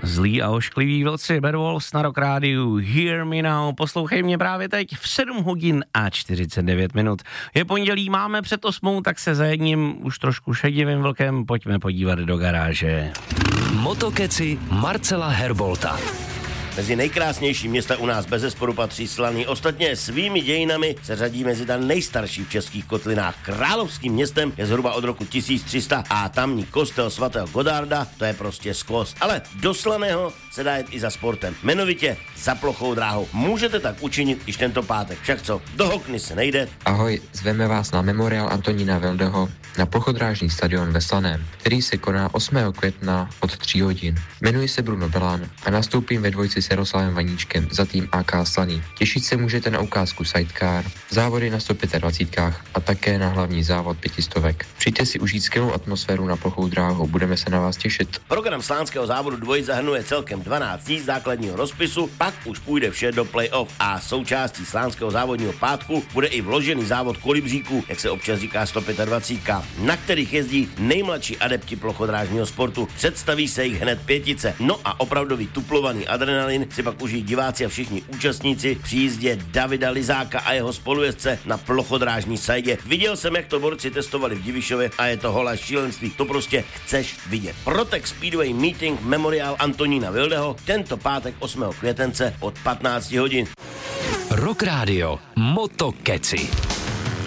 Zlí a oškliví vlci, Bad Wolves na Rock Rádiu, Hear Me Now, poslouchej mě právě teď v 7 hodin a 49 minut. Je pondělí, máme před 8, tak se za jedním už trošku šedivým vlkem pojďme podívat do garáže. Motokeci Marcela Herbolta. Mezi nejkrásnější města u nás bezesporu patří Slaný. Ostatně svými dějinami se řadí mezi ta nejstarší v českých kotlinách. Královským městem je zhruba od roku 1300 a tamní kostel svatého Godarda, to je prostě skvost. Ale do Slaného se dá jít i za sportem, jmenovitě za plochou dráhou. Můžete tak učinit již tento pátek. Však co, do Hokny se nejde. Ahoj, zveme vás na memoriál Antonína Vildeho na plochodrážní stadion ve Slaném, který se koná 8. května od 3 hodin. Jmenuji se Bruno Belán a nastoupím ve dvojici s Jaroslavem Vaníčkem za tým AK Slaný. Těšit se můžete na ukázku sidecar, závody na 125 a také na hlavní závod 500. Přijďte si užít skvělou atmosféru na plochou dráhu, budeme se na vás těšit. Program slánského závodu dvojic zahrnuje celkem 12 dní základního rozpisu, pak už půjde vše do play-off a součástí slánského závodního pátku bude i vložený závod kolibříků, jak se občas říká 125, na kterých jezdí nejmladší adepti plochodrážního sportu. Představí se jich hned 5. No a opravdový tuplovaný adrenalin si pak užijí diváci a všichni účastníci při jízdě Davida Lizáka a jeho spolujezdce na plochodrážní sajdě. Viděl jsem, jak to borci testovali v Divišově a je to holé šílenství. To prostě chceš vidět. Protec Speedway Meeting Memoriál Antonína Vildeho tento pátek 8. květence od 15 hodin. Rock Radio Motokeci.